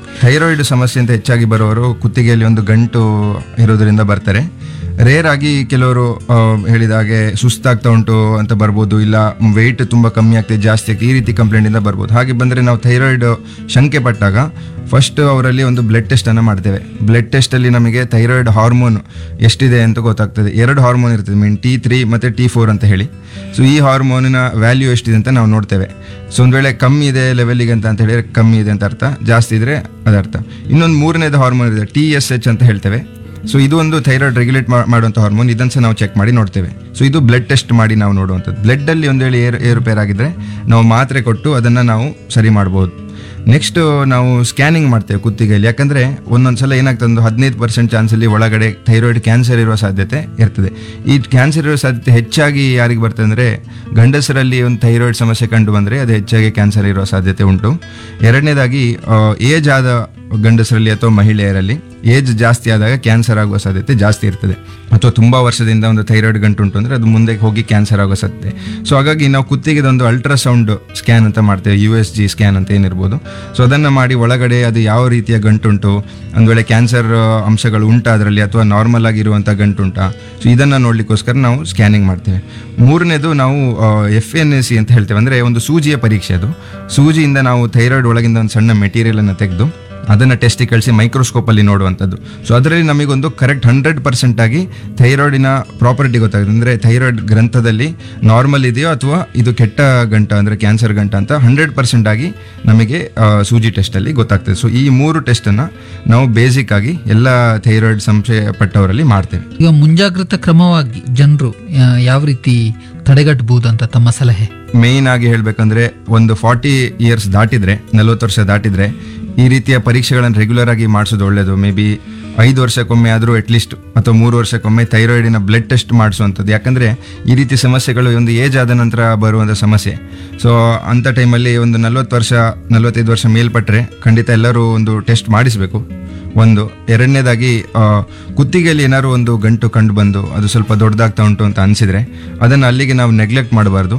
ಥೈರಾಯ್ಡ್ ಸಮಸ್ಯೆ ಅಂತ ಹೆಚ್ಚಾಗಿ ಬರೋರು ಕುತ್ತಿಗೆಯಲ್ಲಿ ಒಂದು ಗಂಟು ಇರೋದ್ರಿಂದ ಬರ್ತಾರೆ. ರೇರ್ ಆಗಿ ಕೆಲವರು ಆ, ಹೇಳಿದ ಹಾಗೆ ಸುಸ್ತಾಗ್ತಾ ಉಂಟು ಅಂತ ಬರ್ಬೋದು, ಇಲ್ಲ ವೆಯ್ಟ್ ತುಂಬ ಕಮ್ಮಿ ಆಗ್ತದೆ ಜಾಸ್ತಿ ಆಗ್ತದೆ, ಈ ರೀತಿ ಕಂಪ್ಲೇಂಟಿಂದ ಬರ್ಬೋದು. ಹಾಗೆ ಬಂದರೆ ನಾವು ಥೈರಾಯ್ಡ್ ಶಂಕೆ ಪಟ್ಟಾಗ ಫಸ್ಟ್ ಅವರಲ್ಲಿ ಒಂದು ಬ್ಲಡ್ ಟೆಸ್ಟನ್ನು ಮಾಡ್ತೇವೆ. ಬ್ಲಡ್ ಟೆಸ್ಟಲ್ಲಿ ನಮಗೆ ಥೈರಾಯ್ಡ್ ಹಾರ್ಮೋನ್ ಎಷ್ಟಿದೆ ಅಂತ ಗೊತ್ತಾಗ್ತದೆ. ಎರಡು ಹಾರ್ಮೋನ್ ಇರ್ತದೆ, ಮೀನ್ ಟಿ ತ್ರೀ ಮತ್ತು ಟಿ ಫೋರ್ ಅಂತ ಹೇಳಿ. ಸೊ ಈ ಹಾರ್ಮೋನಿನ ವ್ಯಾಲ್ಯೂ ಎಷ್ಟಿದೆ ಅಂತ ನಾವು ನೋಡ್ತೇವೆ. ಸೊ ಒಂದು ವೇಳೆ ಕಮ್ಮಿ ಇದೆ ಲೆವೆಲಿಗೆ ಅಂತ ಅಂತ ಹೇಳಿದ್ರೆ ಕಮ್ಮಿ ಇದೆ ಅಂತ ಅರ್ಥ, ಜಾಸ್ತಿ ಇದ್ರೆ ಅದರ್ಥ. ಇನ್ನೊಂದು ಮೂರನೇದು ಹಾರ್ಮೋನ್ ಇದೆ, ಟಿ ಎಸ್ ಎಚ್ ಅಂತ ಹೇಳ್ತೇವೆ. ಸೊ ಇದು ಒಂದು ಥೈರಾಯ್ಡ್ ರೆಗ್ಯುಲೇಟ್ ಮಾಡುವಂಥ ಹಾರ್ಮೋನ್, ಇದನ್ನು ಸಹ ನಾವು ಚೆಕ್ ಮಾಡಿ ನೋಡ್ತೇವೆ. ಸೊ ಇದು ಬ್ಲಡ್ ಟೆಸ್ಟ್ ಮಾಡಿ ನಾವು ನೋಡುವಂಥದ್ದು. ಬ್ಲಡ್ಡಲ್ಲಿ ಒಂದು ವೇಳೆ ಏರು ಏರುಪೇರಾಗಿದ್ದರೆ ನಾವು ಮಾತ್ರೆ ಕೊಟ್ಟು ಅದನ್ನು ನಾವು ಸರಿ ಮಾಡ್ಬೋದು. ನೆಕ್ಸ್ಟ್ ನಾವು ಸ್ಕ್ಯಾನಿಂಗ್ ಮಾಡ್ತೇವೆ ಕುತ್ತಿಗೆಯಲ್ಲಿ. ಯಾಕಂದರೆ ಒಂದೊಂದ್ಸಲ ಏನಾಗ್ತದೆ, ಒಂದು ಹದಿನೈದು ಪರ್ಸೆಂಟ್ ಚಾನ್ಸಲ್ಲಿ ಒಳಗಡೆ ಥೈರಾಯ್ಡ್ ಕ್ಯಾನ್ಸರ್ ಇರುವ ಸಾಧ್ಯತೆ ಇರ್ತದೆ. ಈ ಕ್ಯಾನ್ಸರ್ ಇರುವ ಸಾಧ್ಯತೆ ಹೆಚ್ಚಾಗಿ ಯಾರಿಗೆ ಬರ್ತದೆ ಅಂದರೆ ಗಂಡಸರಲ್ಲಿ ಒಂದು ಥೈರಾಯ್ಡ್ ಸಮಸ್ಯೆ ಕಂಡು ಬಂದರೆ ಅದು ಹೆಚ್ಚಾಗಿ ಕ್ಯಾನ್ಸರ್ ಇರುವ ಸಾಧ್ಯತೆ ಉಂಟು. ಎರಡನೇದಾಗಿ ಏಜ್ ಆದ ಗಂಡಸರಲ್ಲಿ ಅಥವಾ ಮಹಿಳೆಯರಲ್ಲಿ ಏಜ್ ಜಾಸ್ತಿ ಆದಾಗ ಕ್ಯಾನ್ಸರ್ ಆಗುವ ಸಾಧ್ಯತೆ ಜಾಸ್ತಿ ಇರ್ತದೆ. ಅಥವಾ ತುಂಬ ವರ್ಷದಿಂದ ಒಂದು ಥೈರಾಯ್ಡ್ ಗಂಟು ಉಂಟು ಅಂದರೆ ಅದು ಮುಂದೆ ಹೋಗಿ ಕ್ಯಾನ್ಸರ್ ಆಗುವ ಸಾಧ್ಯತೆ. ಸೊ ಹಾಗಾಗಿ ನಾವು ಕುತ್ತಿಗೆದ ಒಂದು ಅಲ್ಟ್ರಾಸೌಂಡ್ ಸ್ಕ್ಯಾನ್ ಅಂತ ಮಾಡ್ತೇವೆ, ಯು ಎಸ್ ಜಿ ಸ್ಕ್ಯಾನ್ ಅಂತ ಏನಿರ್ಬೋದು. ಸೊ ಅದನ್ನು ಮಾಡಿ ಒಳಗಡೆ ಅದು ಯಾವ ರೀತಿಯ ಗಂಟುಂಟು, ಒಂದು ವೇಳೆ ಕ್ಯಾನ್ಸರ್ ಅಂಶಗಳು ಉಂಟಾ ಅದರಲ್ಲಿ ಅಥವಾ ನಾರ್ಮಲ್ ಆಗಿರುವಂಥ ಗಂಟುಂಟಾ, ಸೊ ಇದನ್ನು ನೋಡಲಿಕ್ಕೋಸ್ಕರ ನಾವು ಸ್ಕ್ಯಾನಿಂಗ್ ಮಾಡ್ತೇವೆ. ಮೂರನೇದು ನಾವು ಎಫ್ ಎನ್ ಎ ಸಿ ಅಂತ ಹೇಳ್ತೇವೆ, ಅಂದರೆ ಒಂದು ಸೂಜಿಯ ಪರೀಕ್ಷೆ. ಅದು ಸೂಜಿಯಿಂದ ನಾವು ಥೈರಾಯ್ಡ್ ಒಳಗಿಂದ ಒಂದು ಸಣ್ಣ ಮೆಟೀರಿಯಲನ್ನು ತೆಗೆದು ಅದನ್ನು ಟೆಸ್ಟಿಗೆ ಕಳಿಸಿ ಮೈಕ್ರೋಸ್ಕೋಪಲ್ಲಿ ನೋಡುವಂಥದ್ದು. ಸೊ ಅದರಲ್ಲಿ ನಮಗೊಂದು ಕರೆಕ್ಟ್ ಹಂಡ್ರೆಡ್ ಪರ್ಸೆಂಟ್ ಆಗಿ ಥೈರಾಯ್ಡಿನ ಪ್ರಾಪರ್ಟಿ ಗೊತ್ತಾಗುತ್ತೆ. ಅಂದರೆ ಥೈರಾಯ್ಡ್ ಗ್ರಂಥದಲ್ಲಿ ನಾರ್ಮಲ್ ಇದೆಯೋ ಅಥವಾ ಇದು ಕೆಟ್ಟ ಗಂಟ ಅಂದರೆ ಕ್ಯಾನ್ಸರ್ ಗಂಟ ಅಂತ ಹಂಡ್ರೆಡ್ ಪರ್ಸೆಂಟ್ ಆಗಿ ನಮಗೆ ಆ, ಸೂಜಿ ಟೆಸ್ಟಲ್ಲಿ ಗೊತ್ತಾಗ್ತದೆ. ಸೊ ಈ ಮೂರು ಟೆಸ್ಟನ್ನು ನಾವು ಬೇಸಿಕ್ ಆಗಿ ಎಲ್ಲ ಥೈರಾಯ್ಡ್ ಸಂಶಯ ಪಟ್ಟವರಲ್ಲಿ ಮಾಡ್ತೇವೆ. ಈಗ ಮುಂಜಾಗ್ರತಾ ಕ್ರಮವಾಗಿ ಜನರು ಯಾವ ರೀತಿ ತಡೆಗಟ್ಟಬಹುದು ಅಂತ ತಮ್ಮ ಸಲಹೆ? ಮೇಯ್ನ್ ಆಗಿ ಹೇಳಬೇಕಂದ್ರೆ ಒಂದು ಫಾರ್ಟಿ ಇಯರ್ಸ್ ದಾಟಿದ್ರೆ, ನಲ್ವತ್ತು ವರ್ಷ ದಾಟಿದ್ರೆ ಈ ರೀತಿಯ ಪರೀಕ್ಷೆಗಳನ್ನು ರೆಗ್ಯುಲರ್ ಆಗಿ ಮಾಡಿಸೋದು ಒಳ್ಳೆಯದು. ಮೇ ಬಿ ಐದು ವರ್ಷಕ್ಕೊಮ್ಮೆ ಆದರೂ ಅಟ್ಲೀಸ್ಟ್ ಅಥವಾ ಮೂರು ವರ್ಷಕ್ಕೊಮ್ಮೆ ಥೈರಾಯ್ಡಿನ ಬ್ಲಡ್ ಟೆಸ್ಟ್ ಮಾಡಿಸುವಂಥದ್ದು. ಯಾಕಂದರೆ ಈ ರೀತಿ ಸಮಸ್ಯೆಗಳು ಒಂದು ಏಜ್ ಆದ ನಂತರ ಬರುವಂಥ ಸಮಸ್ಯೆ. ಸೊ ಅಂಥ ಟೈಮಲ್ಲಿ ಒಂದು ನಲ್ವತ್ತು ವರ್ಷ ನಲ್ವತ್ತೈದು ವರ್ಷ ಮೇಲ್ಪಟ್ಟರೆ ಖಂಡಿತ ಎಲ್ಲರೂ ಒಂದು ಟೆಸ್ಟ್ ಮಾಡಿಸಬೇಕು. ಒಂದು ಎರಡನೇದಾಗಿ ಕುತ್ತಿಗೆಯಲ್ಲಿ ಏನಾದ್ರು ಒಂದು ಗಂಟು ಕಂಡು ಬಂದು ಅದು ಸ್ವಲ್ಪ ದೊಡ್ಡದಾಗ್ತಾ ಉಂಟು ಅಂತ ಅನಿಸಿದರೆ ಅದನ್ನು ಅಲ್ಲಿಗೆ ನಾವು ನೆಗ್ಲೆಕ್ಟ್ ಮಾಡಬಾರ್ದು.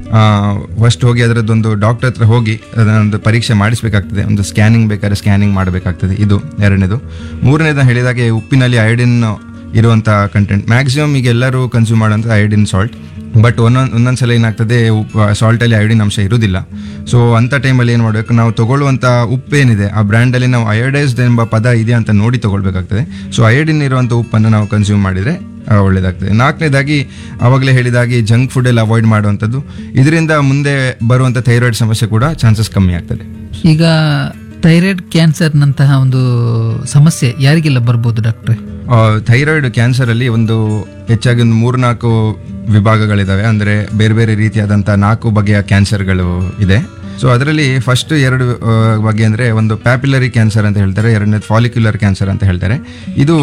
ಫಸ್ಟ್ ಹೋಗಿ ಅದರದ್ದೊಂದು ಡಾಕ್ಟರ್ ಹತ್ರ ಹೋಗಿ ಅದನ್ನೊಂದು ಪರೀಕ್ಷೆ ಮಾಡಿಸ್ಬೇಕಾಗ್ತದೆ. ಒಂದು ಸ್ಕ್ಯಾನಿಂಗ್ ಬೇಕಾದ್ರೆ ಸ್ಕ್ಯಾನಿಂಗ್ ಮಾಡಬೇಕಾಗ್ತದೆ. ಇದು ಎರಡನೇದು. ಮೂರನೇದು ಹೇಳಿದಾಗೆ ಉಪ್ಪಿನಲ್ಲಿ ಅಯೋಡಿನ್ ಇರುವಂಥ ಕಂಟೆಂಟ್ ಮ್ಯಾಕ್ಸಿಮಮ್ ಈಗ ಎಲ್ಲರೂ ಕನ್ಸ್ಯೂಮ್ ಮಾಡೋಂಥ ಅಯೋಡಿನ್ ಸಾಲ್ಟ್. ಬಟ್ ಒಂದೊಂದು ಒಂದೊಂದು ಸಲ ಏನಾಗ್ತದೆ, ಉಪ್ಪು ಸಾಲ್ಟಲ್ಲಿ ಅಯೋಡಿನ್ ಅಂಶ ಇರೋದಿಲ್ಲ. ಸೊ ಅಂಥ ಟೈಮಲ್ಲಿ ಏನು ಮಾಡಬೇಕು, ನಾವು ತೊಗೊಳ್ಳುವಂಥ ಉಪ್ಪೇನಿದೆ ಆ ಬ್ರ್ಯಾಂಡಲ್ಲಿ ನಾವು ಅಯೋಡೈಸ್ಡ್ ಎಂಬ ಪದ ಇದೆ ಅಂತ ನೋಡಿ ತೊಗೊಳ್ಬೇಕಾಗ್ತದೆ. ಸೊ ಅಯೋಡಿನ್ ಇರುವಂಥ ಉಪ್ಪನ್ನು ನಾವು ಕನ್ಸ್ಯೂಮ್ ಮಾಡಿದರೆ ಒಳ್ಳೆಯದಾಗ್ತದೆ. ನಾಲ್ಕನೇದಾಗಿ ಆವಾಗಲೇ ಹೇಳಿದಾಗಿ ಜಂಕ್ ಫುಡ್ ಎಲ್ಲ ಅವಾಯ್ಡ್ ಮಾಡುವಂಥದ್ದು. ಇದರಿಂದ ಮುಂದೆ ಬರುವಂಥ ಥೈರಾಯ್ಡ್ ಸಮಸ್ಯೆ ಕೂಡ ಚಾನ್ಸಸ್ ಕಮ್ಮಿ ಆಗ್ತದೆ. ಈಗ ಥೈರಾಯ್ಡ್ ಕ್ಯಾನ್ಸರ್ನಂತಹ ಒಂದು ಸಮಸ್ಯೆ ಯಾರಿಗೆಲ್ಲ ಬರ್ಬೋದು ಡಾಕ್ಟ್ರೆ? ಥೈರಾಯ್ಡ್ ಕ್ಯಾನ್ಸರಲ್ಲಿ ಒಂದು ಹೆಚ್ಚಾಗಿ ಒಂದು ಮೂರ್ನಾಲ್ಕು ವಿಭಾಗಗಳಿದ್ದಾವೆ. ಅಂದರೆ ಬೇರೆ ಬೇರೆ ರೀತಿಯಾದಂಥ ನಾಲ್ಕು ಬಗೆಯ ಕ್ಯಾನ್ಸರ್ಗಳು ಇದೆ. ಸೊ ಅದರಲ್ಲಿ ಫಸ್ಟ್ ಎರಡು ಬಗೆ ಅಂದರೆ ಒಂದು ಪ್ಯಾಪಿಲರಿ ಕ್ಯಾನ್ಸರ್ ಅಂತ ಹೇಳ್ತಾರೆ, ಎರಡನೇದು ಫಾಲಿಕ್ಯುಲರ್ ಕ್ಯಾನ್ಸರ್ ಅಂತ ಹೇಳ್ತಾರೆ. ಇದು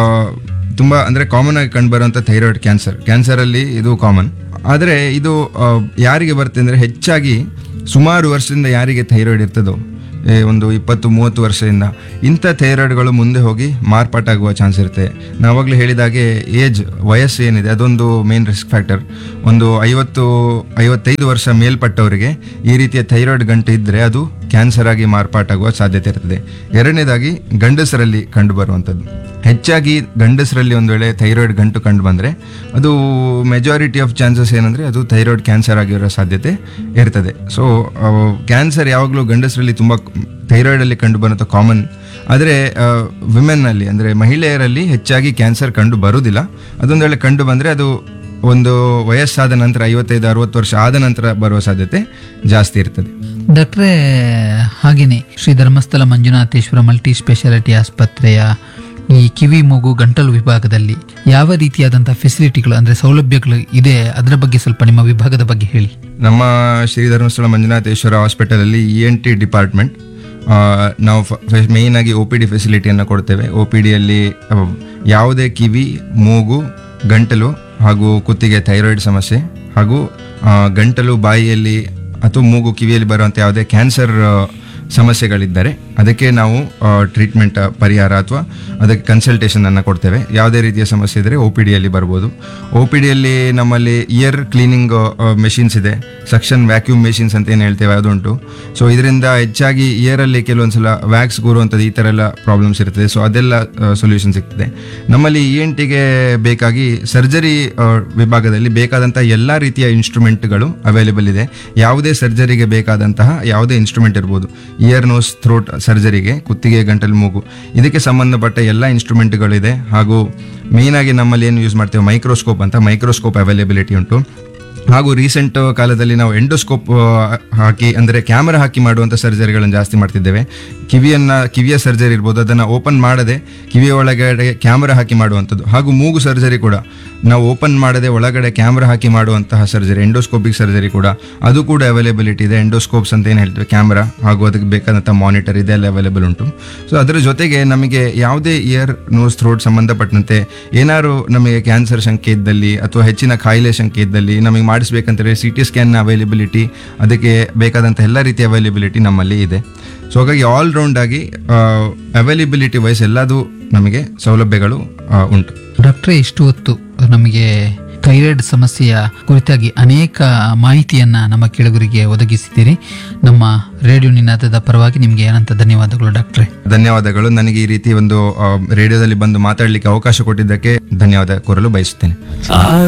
ತುಂಬ ಅಂದರೆ ಕಾಮನ್ ಆಗಿ ಕಂಡುಬರುವಂಥ ಥೈರಾಯ್ಡ್ ಕ್ಯಾನ್ಸರ್ ಕ್ಯಾನ್ಸರಲ್ಲಿ ಇದು ಕಾಮನ್. ಆದರೆ ಇದು ಯಾರಿಗೆ ಬರುತ್ತೆ ಅಂದರೆ ಹೆಚ್ಚಾಗಿ ಸುಮಾರು ವರ್ಷದಿಂದ ಯಾರಿಗೆ ಥೈರಾಯ್ಡ್ ಇರ್ತದೋ, ಒಂದು ಇಪ್ಪತ್ತು ಮೂವತ್ತು ವರ್ಷದಿಂದ ಇಂಥ ಥೈರಾಯ್ಡ್ಗಳು ಮುಂದೆ ಹೋಗಿ ಮಾರ್ಪಾಟಾಗುವ ಚಾನ್ಸ್ ಇರುತ್ತೆ. ನಾವಾಗಲೇ ಹೇಳಿದಾಗೆ ಏಜ್ ವಯಸ್ಸು ಏನಿದೆ ಅದೊಂದು ಮೇನ್ ರಿಸ್ಕ್ ಫ್ಯಾಕ್ಟರ್. ಒಂದು ಐವತ್ತು ಐವತ್ತೈದು ವರ್ಷ ಮೇಲ್ಪಟ್ಟವರಿಗೆ ಈ ರೀತಿಯ ಥೈರಾಯ್ಡ್ ಗಂಟು ಇದ್ದರೆ ಅದು ಕ್ಯಾನ್ಸರ್ ಆಗಿ ಮಾರ್ಪಾಟಾಗುವ ಸಾಧ್ಯತೆ ಇರ್ತದೆ. ಎರಡನೇದಾಗಿ ಗಂಡಸರಲ್ಲಿ ಕಂಡುಬರುವಂಥದ್ದು. ಹೆಚ್ಚಾಗಿ ಗಂಡಸರಲ್ಲಿ ಒಂದು ವೇಳೆ ಥೈರಾಯ್ಡ್ ಗಂಟು ಕಂಡು ಬಂದರೆ ಅದು ಮೆಜಾರಿಟಿ ಆಫ್ ಚಾನ್ಸಸ್ ಏನಂದರೆ ಅದು ಥೈರಾಯ್ಡ್ ಕ್ಯಾನ್ಸರ್ ಆಗಿರೋ ಸಾಧ್ಯತೆ ಇರ್ತದೆ. ಸೊ ಕ್ಯಾನ್ಸರ್ ಯಾವಾಗಲೂ ಗಂಡಸರಲ್ಲಿ ತುಂಬ ಥೈರಾಯ್ಡಲ್ಲಿ ಕಂಡು ಬರೋದು ಕಾಮನ್. ಆದರೆ ವಿಮೆನ್ನಲ್ಲಿ ಅಂದರೆ ಮಹಿಳೆಯರಲ್ಲಿ ಹೆಚ್ಚಾಗಿ ಕ್ಯಾನ್ಸರ್ ಕಂಡು ಬರುವುದಿಲ್ಲ. ಅದೊಂದು ವೇಳೆ ಕಂಡು ಬಂದರೆ ಅದು ಒಂದು ವಯಸ್ಸಾದ ನಂತರ ಐವತ್ತೈದು ಅರವತ್ತು ವರ್ಷ ಆದ ನಂತರ ಬರುವ ಸಾಧ್ಯತೆ ಜಾಸ್ತಿ ಇರ್ತದೆ. ಡಾಕ್ಟ್ರೇ, ಹಾಗೆಯೇ ಶ್ರೀ ಧರ್ಮಸ್ಥಳ ಮಂಜುನಾಥೇಶ್ವರ ಮಲ್ಟಿ ಸ್ಪೆಷಾಲಿಟಿ ಆಸ್ಪತ್ರೆಯ ಈ ಕಿವಿ ಮೂಗು ಗಂಟಲು ವಿಭಾಗದಲ್ಲಿ ಯಾವ ರೀತಿಯಾದಂತಹ ಫೆಸಿಲಿಟಿಗಳು ಅಂದರೆ ಸೌಲಭ್ಯಗಳು ಇದೆ, ಅದರ ಬಗ್ಗೆ ಸ್ವಲ್ಪ ನಿಮ್ಮ ವಿಭಾಗದ ಬಗ್ಗೆ ಹೇಳಿ. ನಮ್ಮ ಶ್ರೀ ಧರ್ಮಸ್ಥಳ ಮಂಜುನಾಥೇಶ್ವರ ಹಾಸ್ಪಿಟಲಲ್ಲಿ ಇ ಎನ್ ಟಿ ಡಿಪಾರ್ಟ್ಮೆಂಟ್ ನಾವು ಮೇಯ್ನ್ ಆಗಿ ಒ ಪಿ ಡಿ ಫೆಸಿಲಿಟಿಯನ್ನು ಕೊಡ್ತೇವೆ. ಒ ಪಿ ಡಿಯಲ್ಲಿ ಯಾವುದೇ ಕಿವಿ ಮೂಗು ಗಂಟಲು ಹಾಗೂ ಕುತ್ತಿಗೆ ಥೈರಾಯ್ಡ್ ಸಮಸ್ಯೆ ಹಾಗೂ ಗಂಟಲು ಬಾಯಿಯಲ್ಲಿ ಅಥವಾ ಮೂಗು ಕಿವಿಯಲ್ಲಿ ಬರುವಂಥ ಯಾವುದೇ ಕ್ಯಾನ್ಸರ್ ಸಮಸ್ಯೆಗಳಿದ್ದರೆ ಅದಕ್ಕೆ ನಾವು ಟ್ರೀಟ್ಮೆಂಟ್ ಪರಿಹಾರ ಅಥವಾ ಅದಕ್ಕೆ ಕನ್ಸಲ್ಟೇಷನ್ ಅನ್ನು ಕೊಡ್ತೇವೆ. ಯಾವುದೇ ರೀತಿಯ ಸಮಸ್ಯೆ ಇದ್ದರೆ ಒ ಪಿ ಡಿಯಲ್ಲಿ ಬರ್ಬೋದು. ಒ ಪಿ ಡಿಯಲ್ಲಿ ನಮ್ಮಲ್ಲಿ ಇಯರ್ ಕ್ಲೀನಿಂಗ್ ಮೆಷಿನ್ಸ್ ಇದೆ, ಸಕ್ಷನ್ ವ್ಯಾಕ್ಯೂಮ್ ಮೆಷಿನ್ಸ್ ಅಂತ ಏನು ಹೇಳ್ತೇವೆ ಅದುಂಟು. ಸೊ ಇದರಿಂದ ಹೆಚ್ಚಾಗಿ ಇಯರಲ್ಲಿ ಕೆಲವೊಂದ್ಸಲ ವ್ಯಾಕ್ಸ್ ಕೂರುವಂಥದ್ದು ಈ ಥರ ಎಲ್ಲ ಪ್ರಾಬ್ಲಮ್ಸ್ ಇರ್ತದೆ. ಸೊ ಅದೆಲ್ಲ ಸೊಲ್ಯೂಷನ್ ಸಿಗ್ತದೆ. ನಮ್ಮಲ್ಲಿ ಇ ಎನ್ ಟಿಗೆ ಬೇಕಾಗಿ ಸರ್ಜರಿ ವಿಭಾಗದಲ್ಲಿ ಬೇಕಾದಂತಹ ಎಲ್ಲ ರೀತಿಯ ಇನ್ಸ್ಟ್ರೂಮೆಂಟ್ಗಳು ಅವೈಲೇಬಲ್ ಇದೆ. ಯಾವುದೇ ಸರ್ಜರಿಗೆ ಬೇಕಾದಂತಹ ಯಾವುದೇ ಇನ್ಸ್ಟ್ರೂಮೆಂಟ್ ಇರ್ಬೋದು, ಇಯರ್ ನೋಸ್ ಥ್ರೋಟ್ ಸರ್ಜರಿಗೆ, ಕುತ್ತಿಗೆ ಗಂಟಲು ಮೂಗು, ಇದಕ್ಕೆ ಸಂಬಂಧಪಟ್ಟ ಎಲ್ಲ ಇನ್ಸ್ಟ್ರೂಮೆಂಟ್ಗಳಿದೆ. ಹಾಗೂ ಮೇಯ್ನ್ ಆಗಿ ನಮ್ಮಲ್ಲಿ ಏನು ಯೂಸ್ ಮಾಡ್ತೇವೆ ಮೈಕ್ರೋಸ್ಕೋಪ್ ಅಂತ, ಮೈಕ್ರೋಸ್ಕೋಪ್ ಅವೈಲೇಬಿಲಿಟಿ ಉಂಟು. ಹಾಗೂ ರೀಸೆಂಟ್ ಕಾಲದಲ್ಲಿ ನಾವು ಎಂಡೋಸ್ಕೋಪ್ ಹಾಕಿ ಅಂದರೆ ಕ್ಯಾಮರಾ ಹಾಕಿ ಮಾಡುವಂಥ ಸರ್ಜರಿಗಳನ್ನು ಜಾಸ್ತಿ ಮಾಡ್ತಿದ್ದೇವೆ. ಕಿವಿಯನ್ನು ಕಿವಿಯ ಸರ್ಜರಿ ಇರ್ಬೋದು, ಅದನ್ನು ಓಪನ್ ಮಾಡದೆ ಕಿವಿಯ ಒಳಗಡೆ ಕ್ಯಾಮರಾ ಹಾಕಿ ಮಾಡುವಂಥದ್ದು. ಹಾಗೂ ಮೂಗು ಸರ್ಜರಿ ಕೂಡ ನಾವು ಓಪನ್ ಮಾಡದೆ ಒಳಗಡೆ ಕ್ಯಾಮ್ರಾ ಹಾಕಿ ಮಾಡುವಂತಹ ಸರ್ಜರಿ, ಎಂಡೋಸ್ಕೋಪಿಕ್ ಸರ್ಜರಿ ಕೂಡ, ಅದು ಕೂಡ ಅವೈಲೇಬಿಲಿಟಿ ಇದೆ. ಎಂಡೋಸ್ಕೋಪ್ಸ್ ಅಂತ ಏನು ಹೇಳ್ತೇವೆ, ಕ್ಯಾಮ್ರಾ ಹಾಗೂ ಅದಕ್ಕೆ ಬೇಕಾದಂಥ ಮಾನಿಟರ್ ಇದೆಲ್ಲ ಅವೈಲೇಬಲ್ ಉಂಟು. ಸೊ ಅದರ ಜೊತೆಗೆ ನಮಗೆ ಯಾವುದೇ ಇಯರ್ ನೋಸ್ ಥ್ರೋಟ್ ಸಂಬಂಧಪಟ್ಟಂತೆ ಏನಾದ್ರು ನಮಗೆ ಕ್ಯಾನ್ಸರ್ ಶಂಕೆ ಇದ್ದಲ್ಲಿ ಅಥವಾ ಹೆಚ್ಚಿನ ಕಾಯಿಲೆ ಶಂಕೆ ಇದ್ದಲ್ಲಿ ನಮಗೆ ಮಾಡಿಸ್ಬೇಕಂತಂದರೆ ಸಿ ಟಿ ಸ್ಕ್ಯಾನ್ನ ಅವೈಲೇಬಿಲಿಟಿ, ಅದಕ್ಕೆ ಬೇಕಾದಂಥ ಎಲ್ಲ ರೀತಿಯ ಅವೈಲೇಬಿಲಿಟಿ ನಮ್ಮಲ್ಲಿ ಇದೆ. ಸೊ ಹಾಗಾಗಿ ಆಲ್ ರೌಂಡ್ ಆಗಿ ಅವೈಲೇಬಿಲಿಟಿ ವೈಸ್ ಎಲ್ಲದೂ ನಮಗೆ ಸೌಲಭ್ಯಗಳು ಆ, ಉಂಟು. ಡಾಕ್ಟ್ರೇ, ಇಷ್ಟು ಹೊತ್ತು ನಮಗೆ ಥೈರಾಯ್ಡ್ ಸಮಸ್ಯೆಯ ಕುರಿತಾಗಿ ಅನೇಕ ಮಾಹಿತಿಯನ್ನ ನಮ್ಮ ಕೇಳುಗರಿಗೆ ಒದಗಿಸಿದ್ದೀರಿ. ನಮ್ಮ ರೇಡಿಯೋ ನಿನಾದದ ಪರವಾಗಿ ನಿಮಗೆ ಏನಂತ ಧನ್ಯವಾದಗಳು ಡಾಕ್ಟ್ರೇ. ಧನ್ಯವಾದಗಳು. ನನಗೆ ಈ ರೀತಿ ಒಂದು ಆ, ರೇಡಿಯೋದಲ್ಲಿ ಬಂದು ಮಾತಾಡಲಿಕ್ಕೆ ಅವಕಾಶ ಕೊಟ್ಟಿದ್ದಕ್ಕೆ ಧನ್ಯವಾದ ಕೋರಲು ಬಯಸುತ್ತೇನೆ.